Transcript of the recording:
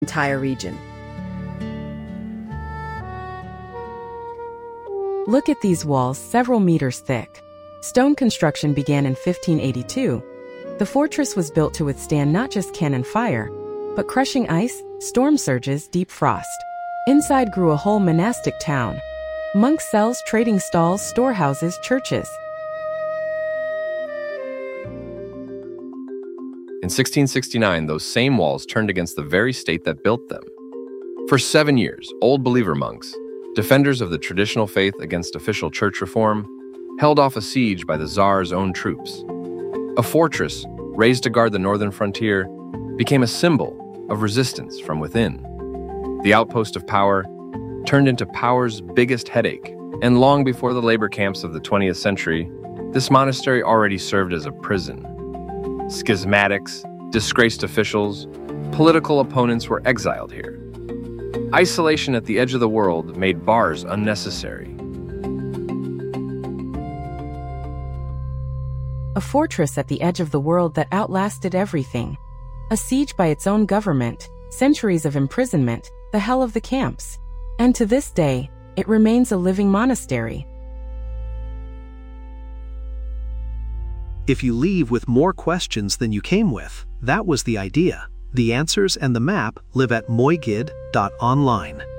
entire region. Look at these walls several meters thick. Stone construction began in 1582. The fortress was built to withstand not just cannon fire, but crushing ice, storm surges, deep frost. Inside grew a whole monastic town. Monk cells, trading stalls, storehouses, churches. In 1669, those same walls turned against the very state that built them. For 7 years, Old Believer monks, defenders of the traditional faith against official church reform, held off a siege by the Tsar's own troops. A fortress, raised to guard the northern frontier, became a symbol of resistance from within. The outpost of power turned into power's biggest headache, and long before the labor camps of the 20th century, this monastery already served as a prison. Schismatics, disgraced officials, political opponents were exiled here. Isolation at the edge of the world made bars unnecessary. A fortress at the edge of the world that outlasted everything. A siege by its own government, centuries of imprisonment, the hell of the camps. And to this day, it remains a living monastery. If you leave with more questions than you came with, that was the idea. The answers and the map live at moigid.online.